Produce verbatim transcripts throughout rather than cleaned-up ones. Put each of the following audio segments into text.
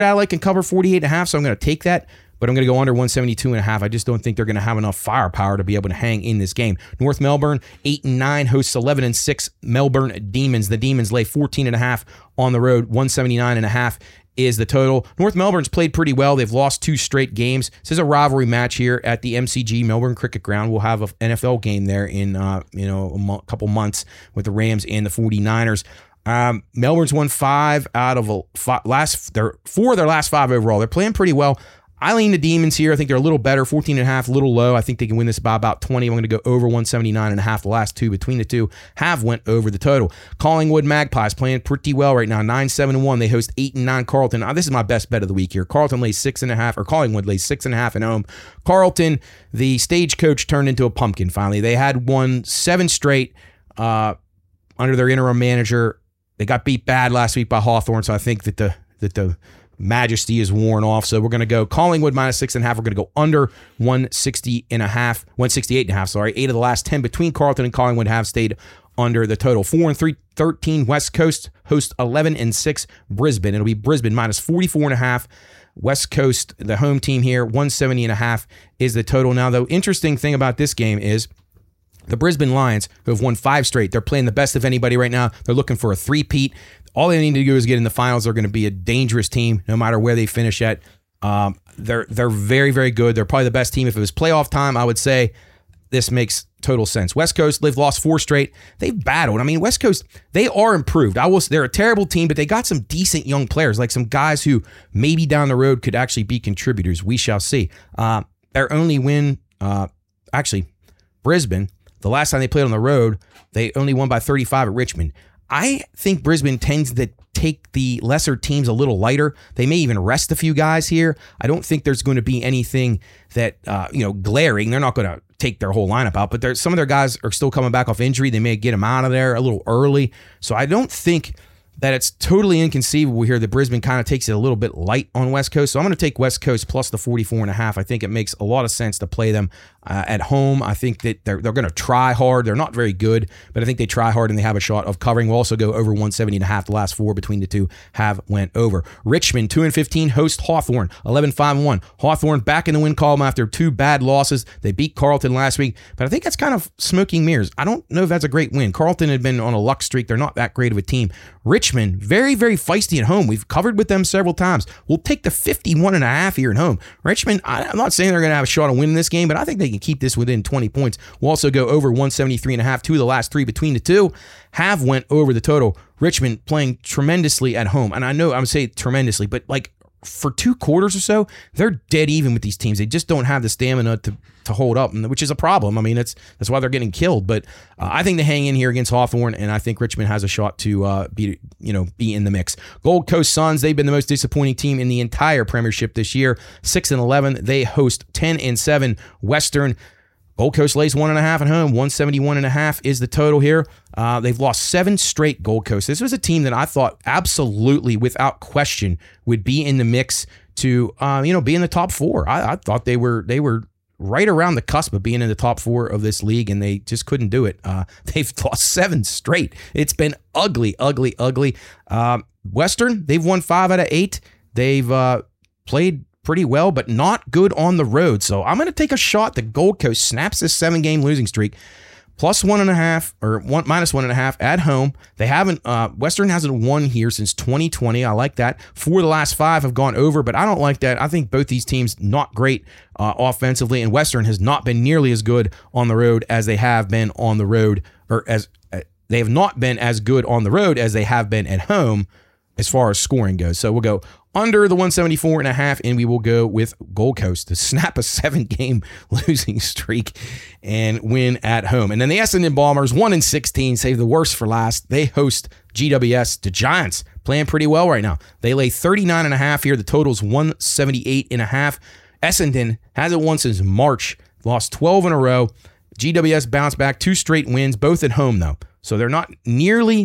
I like can cover forty-eight and a half, so I'm going to take that. But I'm going to go under one seventy-two and a half. I just don't think they're going to have enough firepower to be able to hang in this game. North Melbourne, eight and nine, hosts eleven and six Melbourne Demons. The Demons lay fourteen and a half on the road. one seventy-nine and a half is the total. North Melbourne's played pretty well. They've lost two straight games. This is a rivalry match here at the M C G Melbourne Cricket Ground. We'll have an N F L game there in uh, you know a mo- couple months with the Rams and the forty-niners. Um, Melbourne's won five out of a five, last their four of their last five overall. They're playing pretty well. I lean the Demons here. I think they're a little better, fourteen and a half, a little low. I think they can win this by about twenty. I'm going to go over one seventy-nine and a half. The last two between the two have went over the total. Collingwood Magpies playing pretty well right now, nine seven and one. They host eight and nine Carlton. Now, this is my best bet of the week here. Carlton lays six and a half, or Collingwood lays six and a half at home. Carlton, the stagecoach turned into a pumpkin finally. They had won seven straight uh, under their interim manager. They got beat bad last week by Hawthorn, so I think that the that the majesty is worn off. So we're going to go Collingwood minus six and a half. We're going to go under one sixty and a half, one sixty-eight and a half. Sorry, eight of the last ten between Carlton and Collingwood have stayed under the total. Four and three, thirteen West Coast host eleven and six Brisbane. It'll be Brisbane minus forty-four and a half. West Coast, the home team here, one seventy and a half is the total. Now, the interesting thing about this game is the Brisbane Lions, who have won five straight, they're playing the best of anybody right now. They're looking for a three-peat. All they need to do is get in the finals. They're going to be a dangerous team no matter where they finish at. Um, they're they're very, very good. They're probably the best team. If it was playoff time, I would say this makes total sense. West Coast, they've lost four straight. They've battled. I mean, West Coast, they are improved. I will. They're a terrible team, but they got some decent young players, like some guys who maybe down the road could actually be contributors. We shall see. Uh, their only win, uh, actually, Brisbane, the last time they played on the road, they only won by thirty-five at Richmond. I think Brisbane tends to take the lesser teams a little lighter. They may even rest a few guys here. I don't think there's going to be anything that, uh, you know, glaring. They're not going to take their whole lineup out, but some of their guys are still coming back off injury. They may get them out of there a little early. So I don't think that it's totally inconceivable here that Brisbane kind of takes it a little bit light on West Coast. So I'm going to take West Coast plus the forty-four and a half. I think it makes a lot of sense to play them uh, at home. I think that they're they're going to try hard. They're not very good, but I think they try hard and they have a shot of covering. We'll also go over one seventy and a half. The last four between the two have went over. Richmond, two and fifteen, host Hawthorn, eleven five and one. Hawthorn back in the win column after two bad losses. They beat Carlton last week, but I think that's kind of smoking mirrors. I don't know if that's a great win. Carlton had been on a luck streak. They're not that great of a team. Richmond, very, very feisty at home. We've covered with them several times. We'll take the fifty-one and a half here at home. Richmond, I'm not saying they're going to have a shot of winning this game, but I think they can keep this within twenty points. We'll also go over one seventy-three and a half. Two of the last three between the two have went over the total. Richmond playing tremendously at home. And I know I'm saying tremendously, but like for two quarters or so, they're dead even with these teams. They just don't have the stamina to to hold up, which is a problem. I mean, that's that's why they're getting killed. But uh, I think they hang in here against Hawthorn, and I think Richmond has a shot to uh, be you know be in the mix. Gold Coast Suns, they've been the most disappointing team in the entire Premiership this year. Six and eleven, they host ten and seven Western. Gold Coast lays one and a half at home. one seventy-one and a half is the total here. Uh, they've lost seven straight Gold Coast. This was a team that I thought absolutely, without question, would be in the mix to, uh, you know, be in the top four. I, I thought they were they were right around the cusp of being in the top four of this league, and they just couldn't do it. Uh, they've lost seven straight. It's been ugly, ugly, ugly. Um, Western, they've won five out of eight. They've uh, played pretty well, but not good on the road. So I'm going to take a shot that Gold Coast snaps this seven-game losing streak. Plus one and a half, or one minus one and a half at home. They haven't, uh, Western hasn't won here since twenty twenty. I like that. Four of the last five have gone over, but I don't like that. I think both these teams not great uh, offensively, and Western has not been nearly as good on the road as they have been on the road, or as uh, they have not been as good on the road as they have been at home as far as scoring goes. So we'll go under the one seventy-four and a half, and we will go with Gold Coast to snap a seven-game losing streak and win at home. And then the Essendon Bombers, one and sixteen, save the worst for last. They host G W S. The Giants playing pretty well right now. They lay thirty-nine and a half here. The total's one seventy-eight and a half. Essendon hasn't won since March, lost twelve in a row. G W S bounced back, two straight wins, both at home though. So they're not nearly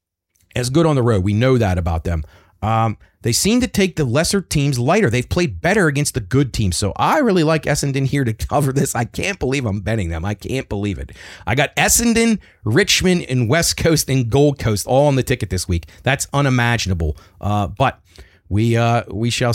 as good on the road. We know that about them. Um, they seem to take the lesser teams lighter. They've played better against the good teams. So I really like Essendon here to cover this. I can't believe I'm betting them. I can't believe it. I got Essendon, Richmond, and West Coast and Gold Coast all on the ticket this week. That's unimaginable. Uh, but we uh, we shall